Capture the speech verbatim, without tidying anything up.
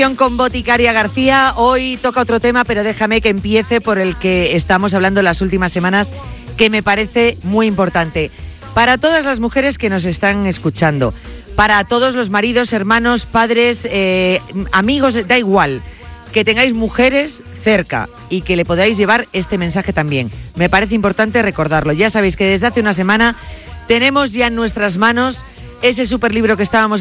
Con Boticaria García, hoy toca otro tema, pero déjame que empiece por el que estamos hablando las últimas semanas, que me parece muy importante. Para todas las mujeres que nos están escuchando, para todos los maridos, hermanos, padres, eh, amigos, da igual, que tengáis mujeres cerca y que le podáis llevar este mensaje también. Me parece importante recordarlo. Ya sabéis que desde hace una semana tenemos ya en nuestras manos ese superlibro que estábamos